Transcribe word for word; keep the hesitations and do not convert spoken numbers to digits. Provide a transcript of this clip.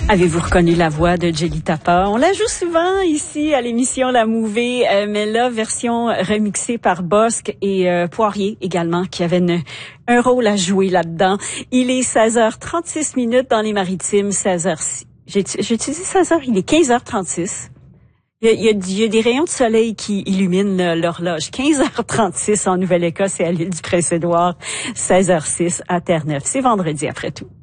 Avez-vous reconnu la voix de Jelly Tapa? On la joue souvent ici à l'émission La Mouvée, euh, mais là, version remixée par Bosque et euh, Poirier également, qui avait une, un rôle à jouer là-dedans. Il est seize heures trente-six minutes dans les Maritimes, seize heures... J'ai, j'ai utilisé seize heures, il est quinze heures trente-six. Il y, a, il, y a, il y a des rayons de soleil qui illuminent l'horloge. quinze heures trente-six en Nouvelle-Écosse et à l'île du Prince-Édouard, seize heures six à Terre-Neuve. C'est vendredi après tout.